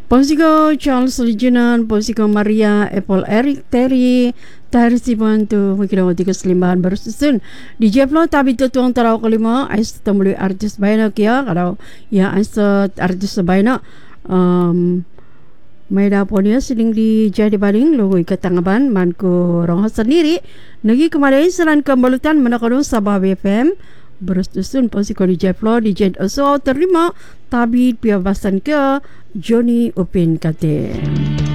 Posiko Charles Lijunan, Posiko Maria, Apple Eric, Terry, Tahir Siban tu mungkin awak tiga selimbahan bersusun. Di Jeplo tapi tu tuang tarau kelima, ais temui artis baina kia kalau ya ais artis baina Maida ponia siling di jadi baring logo ikatangaban manku roh sendiri nagi kemarin selan kembalutan menakonu Sabah BFM bersusun posiko di Jeplo di Jen Oso terima tabit piabasan ke Johnny Upin Kate.